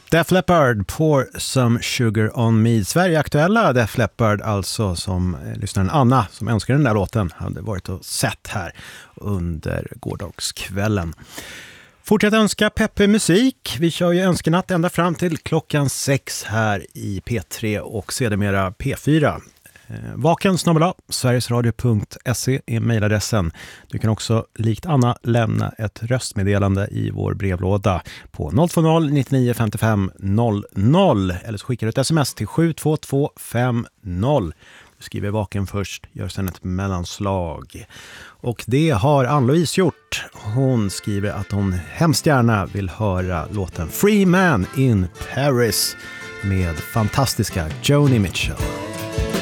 Def Leppard, Pour Some Sugar On Me. Sverige-aktuella Def Leppard, alltså, som lyssnaren Anna, som önskar den där låten, hade varit och sett här under gårdagskvällen. Fortsätt önska peppig musik. Vi kör ju önskenatt ända fram till klockan 6 här i P3 och sedermera P4. vaken@sverigesradio.se är mejladressen. Du kan också likt Anna lämna ett röstmeddelande i vår brevlåda på 020 99 55 00 eller så skickar du ett sms till 72250. Du skriver vaken först, gör sedan ett mellanslag. Och det har Ann-Louise gjort. Hon skriver att hon hemskt gärna vill höra låten Free Man in Paris med fantastiska Joni Mitchell.